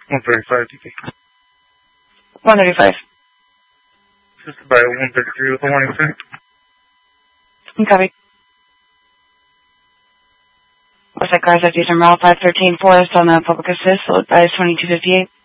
135 DP. 135. Assisted by 133 with a warning sign. Copy. Westside cars at Eastern Route 513 Forest on the public assist, load by 2258.